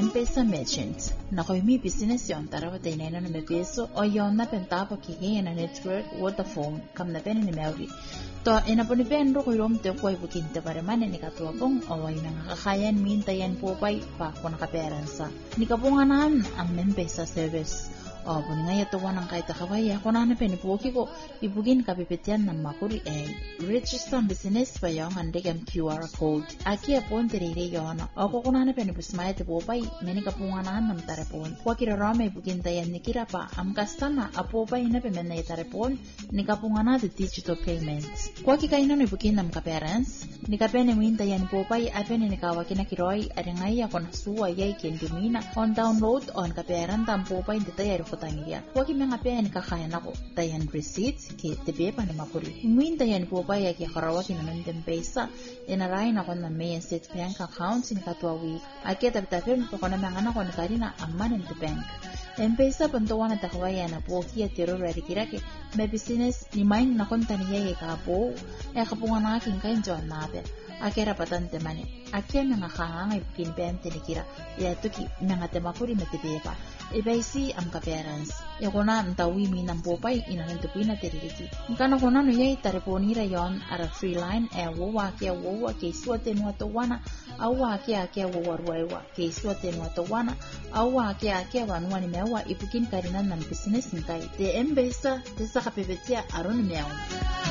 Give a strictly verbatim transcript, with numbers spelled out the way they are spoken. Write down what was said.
M-Pesa merchant. Na ko mi business yon tarawa tayo na may peso o yon na pentapo kikaya na network Vodafone kam na pen ni Melvi. To ina po ni Pedro ko yung te ko ibukin te para man ni katuwa pong o ay nakakayan mintayan po pay pa ko nakaperansa. Ni kapunganan ang M-Pesa service. O po nga yato wa ng kahit kakawaya ko na napen ipuki ko ibugin kapipitian ng makuri ay register business pa yung handig ang Q R code. Aki apon tiriri yon o ko ko na napen ipusmay te po pay meni kapunganan ng tarepon. Kwa kirarame ibugin tayan ni kira pa am kastama apo pay na pemen na itarepon ni kapungana the digital payments. Kwa kikay na ibugin ng kaperans ni kapen imuin tayan po pay apen ni kawaki na kiroy adangay ako na suwa yay kindumina on download on kaperan tampo pay detayar kutangya. Waki mga pen kakayan ako tayan receipts ki tebe pa ni makuri. Imuin tayan po pay aki karawaki na ng M-Pesa inarayin ako na may state bank account ni katwa week. Aki tabitapin po ko na mga anak ko na karina aman in the bank. M-Pesa pantuwa na takawaya na po kiya tiro ready kirake may business ni main na konta niya ka po e kapunga na aking kain joan nape. Aki rapatan temani. Aki mga kangangay pinipente ni kira. Ya tuki mga temakuri matibye pa. Ibay si am kaperans. Ya ko na ntawi mi ng popay inahintupi na tiririki. Nkana ko na no yay tareponira yon ara free line e wawa kia wawa kay suaten wato wana awa kia kia wawa ruewa kay suaten wato wana awa kia kia wanwa ni mewa ipukin karinan ng business ni kay. De M-Pesa de sa kapibetia aron mewa.